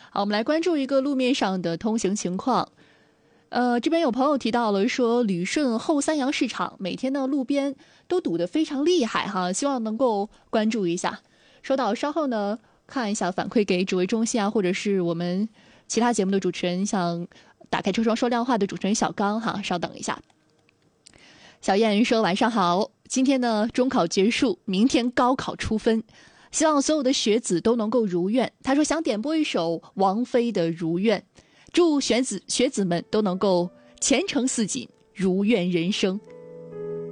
好，我们来关注一个路面上的通行情况。这边有朋友提到了说，旅顺后三阳市场每天的路边都堵得非常厉害哈，希望能够关注一下。收到，稍后呢看一下反馈给指挥中心啊，或者是我们其他节目的主持人，像打开车窗说亮话的主持人小刚哈，稍等一下。小燕说晚上好，今天呢中考结束，明天高考出分，希望所有的学子都能够如愿。他说想点播一首王菲的《如愿》，祝学子们都能够前程似锦，如愿人生。